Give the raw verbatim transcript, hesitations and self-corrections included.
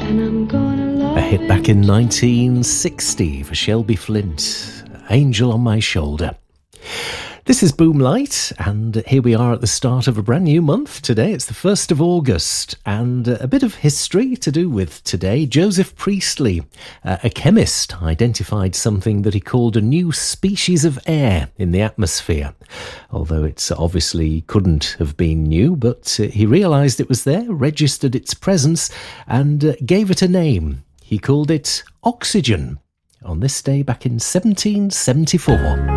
A hit back in nineteen sixty for Shelby Flint, Angel on My Shoulder. This is Boomlight, and here we are at the start of a brand new month today. It's the first of August, and a bit of history to do with today. Joseph Priestley, uh, a chemist, identified something that he called a new species of air in the atmosphere. Although it obviously couldn't have been new, but uh, he realised it was there, registered its presence, and uh, gave it a name. He called it oxygen on this day back in seventeen seventy-four.